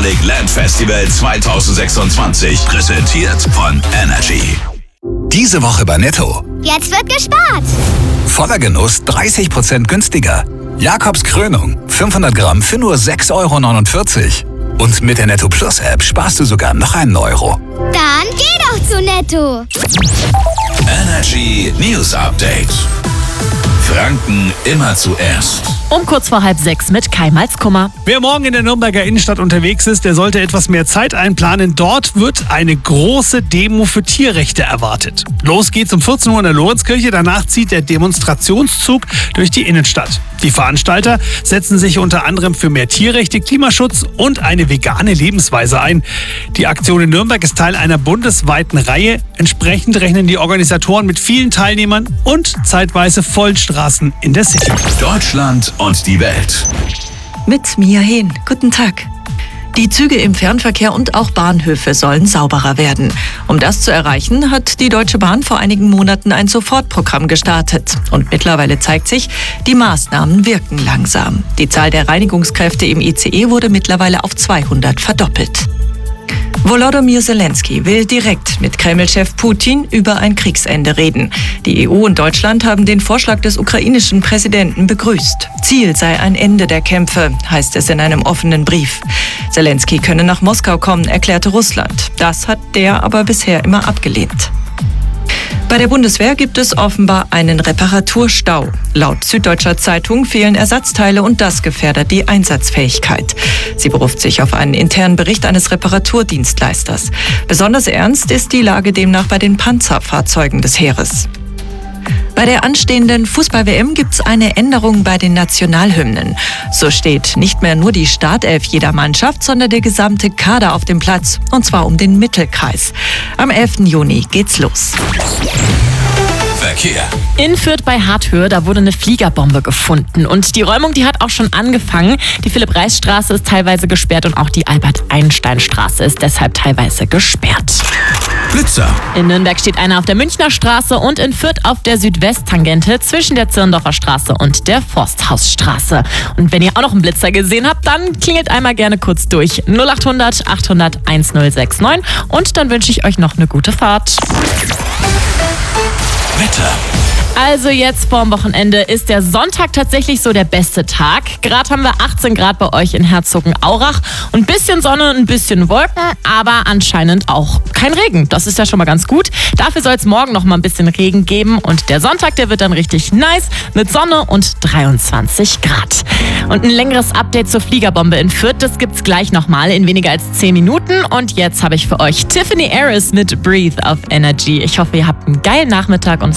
Nordic Land Festival 2026. Präsentiert von Energy. Diese Woche bei Netto. Jetzt wird gespart. Voller Genuss 30% günstiger. Jakobs Krönung 500 Gramm für nur 6,49 €. Und mit der Netto Plus App sparst du sogar noch einen Euro. Dann geh doch zu Netto. Energy News Update. Franken immer zuerst. Um kurz vor 5:30 mit Kai Malzkummer. Wer morgen in der Nürnberger Innenstadt unterwegs ist, der sollte etwas mehr Zeit einplanen. Dort wird eine große Demo für Tierrechte erwartet. Los geht's um 14 Uhr in der Lorenzkirche. Danach zieht der Demonstrationszug durch die Innenstadt. Die Veranstalter setzen sich unter anderem für mehr Tierrechte, Klimaschutz und eine vegane Lebensweise ein. Die Aktion in Nürnberg ist Teil einer bundesweiten Reihe. Entsprechend rechnen die Organisatoren mit vielen Teilnehmern und zeitweise vollen Straßen in der City. Deutschland und die Welt. Mit Mia Hehn. Guten Tag. Die Züge im Fernverkehr und auch Bahnhöfe sollen sauberer werden. Um das zu erreichen, hat die Deutsche Bahn vor einigen Monaten ein Sofortprogramm gestartet. Und mittlerweile zeigt sich, die Maßnahmen wirken langsam. Die Zahl der Reinigungskräfte im ICE wurde mittlerweile auf 200 verdoppelt. Volodymyr Zelensky will direkt mit Kreml-Chef Putin über ein Kriegsende reden. Die EU und Deutschland haben den Vorschlag des ukrainischen Präsidenten begrüßt. Ziel sei ein Ende der Kämpfe, heißt es in einem offenen Brief. Zelensky könne nach Moskau kommen, erklärte Russland. Das hat der aber bisher immer abgelehnt. Bei der Bundeswehr gibt es offenbar einen Reparaturstau. Laut Süddeutscher Zeitung fehlen Ersatzteile und das gefährdet die Einsatzfähigkeit. Sie beruft sich auf einen internen Bericht eines Reparaturdienstleisters. Besonders ernst ist die Lage demnach bei den Panzerfahrzeugen des Heeres. Bei der anstehenden Fußball-WM gibt es eine Änderung bei den Nationalhymnen. So steht nicht mehr nur die Startelf jeder Mannschaft, sondern der gesamte Kader auf dem Platz. Und zwar um den Mittelkreis. Am 11. Juni geht's los. Verkehr. In Fürth bei Harthöhe, da wurde eine Fliegerbombe gefunden. Und die Räumung, die hat auch schon angefangen. Die Philipp-Reis-Straße ist teilweise gesperrt und auch die Albert-Einstein-Straße ist deshalb teilweise gesperrt. Blitzer. In Nürnberg steht einer auf der Münchner Straße und in Fürth auf der Südwesttangente zwischen der Zirndorfer Straße und der Forsthausstraße. Und wenn ihr auch noch einen Blitzer gesehen habt, dann klingelt einmal gerne kurz durch. 0800 800 1069 und dann wünsche ich euch noch eine gute Fahrt. Wetter. Also jetzt vorm Wochenende ist der Sonntag tatsächlich so der beste Tag. Gerade haben wir 18 Grad bei euch in Herzogenaurach. Ein bisschen Sonne, ein bisschen Wolken, aber anscheinend auch kein Regen. Das ist ja schon mal ganz gut. Dafür soll es morgen noch mal ein bisschen Regen geben. Und der Sonntag, der wird dann richtig nice mit Sonne und 23 Grad. Und ein längeres Update zur Fliegerbombe in Fürth, das gibt's gleich nochmal in weniger als 10 Minuten. Und jetzt habe ich für euch Tiffany Harris mit Breathe auf Energy. Ich hoffe, ihr habt einen geilen Nachmittag und